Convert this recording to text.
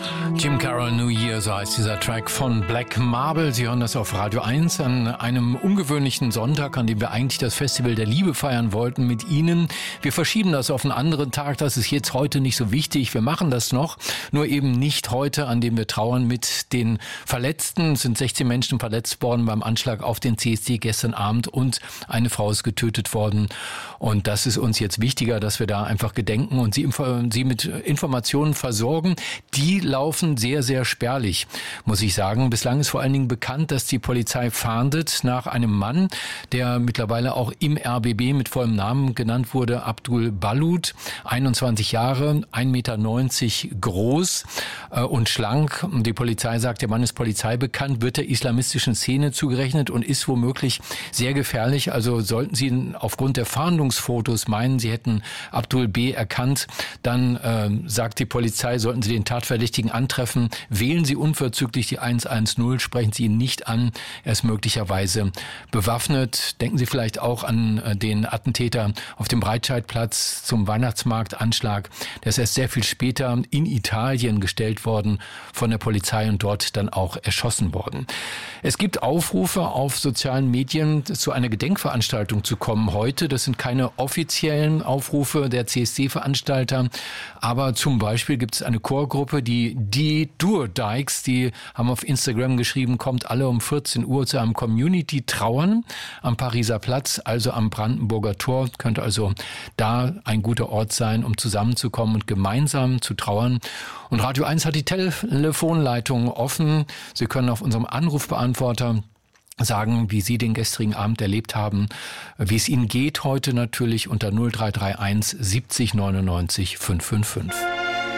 Jim Carroll New Year, so heißt dieser Track von Black Marble. Sie hören das auf Radio 1 an einem ungewöhnlichen Sonntag, an dem wir eigentlich das Festival der Liebe feiern wollten mit Ihnen. Wir verschieben das auf einen anderen Tag, das ist jetzt heute nicht so wichtig. Wir machen das noch, nur eben nicht heute, an dem wir trauern mit den Verletzten. Es sind 16 Menschen verletzt worden beim Anschlag auf den CSD gestern Abend und eine Frau ist getötet worden. Und das ist uns jetzt wichtiger, dass wir da einfach gedenken und Sie mit Informationen versorgen. Die laufen sehr, sehr spärlich, muss ich sagen. Bislang ist vor allen Dingen bekannt, dass die Polizei fahndet nach einem Mann, der mittlerweile auch im RBB mit vollem Namen genannt wurde, Abdul Balut, 21 Jahre, 1,90 Meter groß und schlank. Die Polizei sagt, der Mann ist polizeibekannt, wird der islamistischen Szene zugerechnet und ist womöglich sehr gefährlich. Also sollten Sie aufgrund der Fahndungsfotos meinen, Sie hätten Abdul B. erkannt, dann sagt die Polizei, sollten Sie den Tatverdächtigen antreffen, wählen Sie unverzüglich die 110, sprechen Sie ihn nicht an, er ist möglicherweise bewaffnet. Denken Sie vielleicht auch an den Attentäter auf dem Breitscheidplatz zum Weihnachtsmarktanschlag. Der ist erst sehr viel später in Italien gestellt worden von der Polizei und dort dann auch erschossen worden. Es gibt Aufrufe auf sozialen Medien, zu einer Gedenkveranstaltung zu kommen heute. Das sind keine offiziellen Aufrufe der CSD-Veranstalter, aber zum Beispiel gibt es eine Chorgruppe, die Doerdikes, die haben auf Instagram geschrieben, kommt alle um 14 Uhr zu einem Community-Trauern am Pariser Platz, also am Brandenburger Tor. Könnte also da ein guter Ort sein, um zusammenzukommen und gemeinsam zu trauern. Und Radio 1 hat die Telefonleitung offen. Sie können auf unserem Anrufbeantworter sagen, wie Sie den gestrigen Abend erlebt haben, wie es Ihnen geht heute natürlich unter 0331 70 99 555.